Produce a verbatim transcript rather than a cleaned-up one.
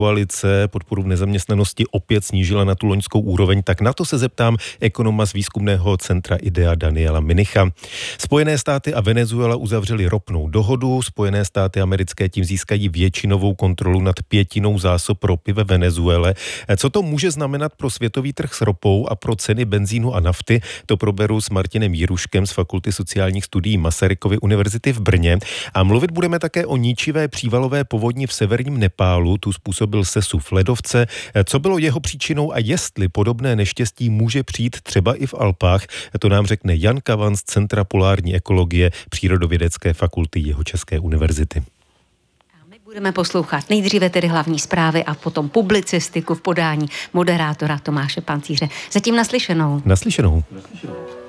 koalice podporu v nezaměstnanosti opět snížila na tu loňskou úroveň, tak na to se zeptám ekonoma z výzkumného centra IDEA Daniela Minicha. Spojené státy a Venezuela uzavřeli ropnou dohodu. Spojené státy americké tím získají většinovou kontrolu nad pětinou zásob ropy ve Venezuele. Co to může znamenat pro světový trh s ropou a pro ceny benzínu a nafty? To proberu s Martinem Jiruškem z Fakulty sociálních studií Masarykovy univerzity v Brně. A mluvit budeme také o ničivé přívalové povodni v severním Nepálu. Tu způsobil sesuv ledovce. Co bylo jeho příčinou a jestli podobné neštěstí může přijít třeba i v Alpách? To nám řekne Jan Kavan z Centra polární ekologie Přírodovědecké fakulty Jihočeské univerzity. Budeme poslouchat nejdříve tedy hlavní zprávy a potom publicistiku v podání moderátora Tomáše Pancíře. Zatím naslyšenou. Naslyšenou. naslyšenou.